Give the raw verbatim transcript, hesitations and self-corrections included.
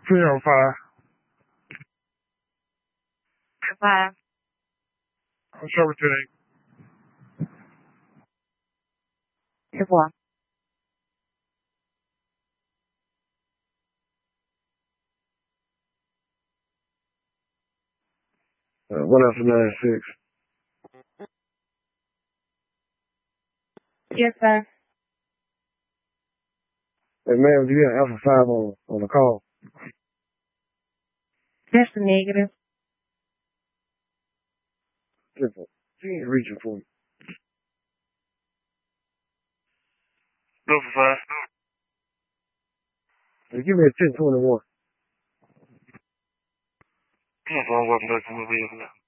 Clear on five. Five. I'm sure with today. Two four. Uh, one after nine six. Yes, sir. Hey, ma'am, do you have Alpha five on, on the call? That's the negative. Simple. She ain't reaching for me. Alpha five. Hey, give me a ten twenty-one. Come on, welcome back to the